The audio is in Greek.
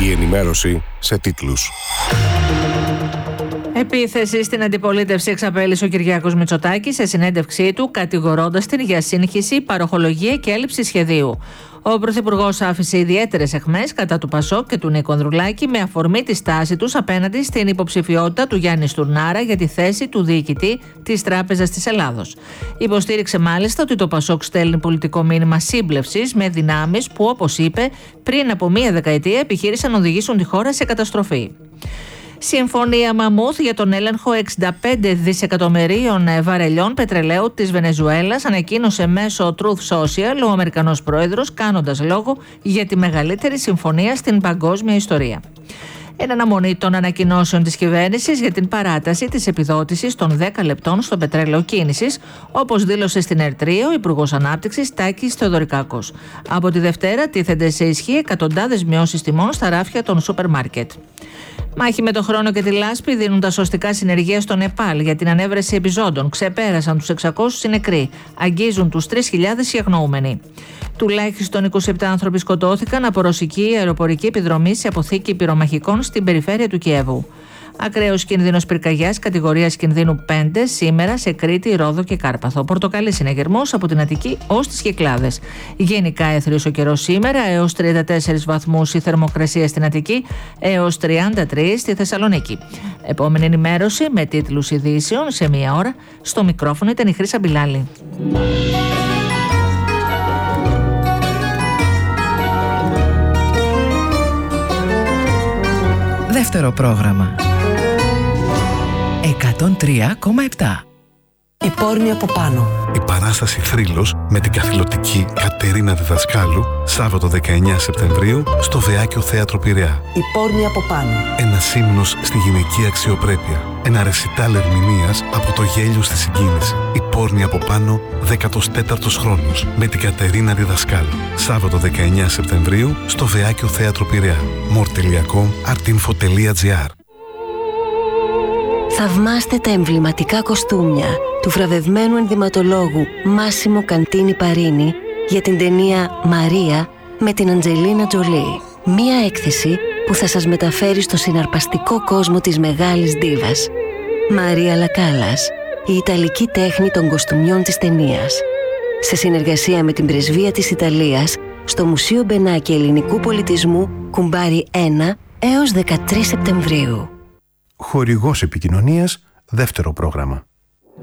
Η ενημέρωση σε τίτλους. Επίθεση στην αντιπολίτευση εξαπέλυσε ο Κυριάκος Μητσοτάκης σε συνέντευξή του, κατηγορώντας την για σύγχυση, παροχολογία και έλλειψη σχεδίου. Ο Πρωθυπουργός άφησε ιδιαίτερες αιχμές κατά του Πασόκ και του Νίκου Ανδρουλάκη με αφορμή τη στάση τους απέναντι στην υποψηφιότητα του Γιάννη Στουρνάρα για τη θέση του διοικητή της Τράπεζας της Ελλάδος. Υποστήριξε μάλιστα ότι το Πασόκ στέλνει πολιτικό μήνυμα σύμπλευσης με δυνάμεις που, όπως είπε, πριν από μία δεκαετία επιχείρησαν να οδηγήσουν τη χώρα σε καταστροφή. Συμφωνία Μαμούθ για τον έλεγχο 65 δισεκατομμυρίων βαρελιών πετρελαίου της Βενεζουέλας ανακοίνωσε μέσω Truth Social ο Αμερικανός πρόεδρος, κάνοντας λόγο για τη μεγαλύτερη συμφωνία στην παγκόσμια ιστορία. Εν αναμονή των ανακοινώσεων της κυβέρνησης για την παράταση της επιδότησης των 10 λεπτών στο πετρέλαιο κίνησης, όπως δήλωσε στην ΕΡΤΡΙΟ ο Υπουργός Ανάπτυξης Τάκης Θεοδωρικάκος. Από τη Δευτέρα τίθενται σε ισχύ εκατοντάδες μειώσεις τιμών στα ράφια των σούπερ μάρκετ. Μάχη με το χρόνο και τη λάσπη δίνουν τα σωστικά συνεργεία στο Νεπάλ για την ανέβρεση επιζώντων. Ξεπέρασαν τους 600 οι νεκροί. Αγγίζουν τους 3.000 οι αγνοούμενοι. Τουλάχιστον 27 άνθρωποι σκοτώθηκαν από ρωσική αεροπορική επιδρομή σε αποθήκη πυρομαχικών στην περιφέρεια του Κιέβου. Ακραίος κίνδυνος πυρκαγιάς κατηγορίας κινδύνου 5 σήμερα σε Κρήτη, Ρόδο και Κάρπαθο. Πορτοκαλής συναγερμός από την Αττική ως τις Κυκλάδες. Γενικά έθριος ο καιρός σήμερα, έως 34 βαθμούς η θερμοκρασία στην Αττική, έως 33 στη Θεσσαλονίκη. Επόμενη ενημέρωση με τίτλους ειδήσεων σε μία ώρα. Στο μικρόφωνο ήταν η Χρύσα Μπιλάλη. Δεύτερο πρόγραμμα. 103,7. Η πόρνη από πάνω. Η παράσταση Θρύλος με την καθηλωτική Κατερίνα Διδασκάλου, Σάββατο 19 Σεπτεμβρίου στο Βεάκιο Θέατρο Πειραιά. Η πόρνη από πάνω. Ένας ύμνος στη γυναική αξιοπρέπεια. Ένα ρεσιτάλ ερμηνείας από το γέλιο στη συγκίνηση. Η πόρνη από πάνω, 14ος χρόνος με την Κατερίνα Διδασκάλου. Σάββατο 19 Σεπτεμβρίου στο Βεάκιο Θέατρο Πειραιά. more.com/artinfo.gr. Θαυμάστε τα εμβληματικά κοστούμια του βραβευμένου ενδυματολόγου Μάσιμο Καντίνι Παρίνι για την ταινία «Μαρία» με την Αντζελίνα Τζολί. Μία έκθεση που θα σας μεταφέρει στο συναρπαστικό κόσμο της μεγάλης ντίβας. Μαρία Λακάλας, η ιταλική τέχνη των κοστούμιών της ταινίας. Σε συνεργασία με την Πρεσβεία της Ιταλίας στο Μουσείο Μπενάκη Ελληνικού Πολιτισμού, Κουμπάρι 1 έως 13 Σεπτεμβρίου. Χορηγός επικοινωνίας, δεύτερο πρόγραμμα.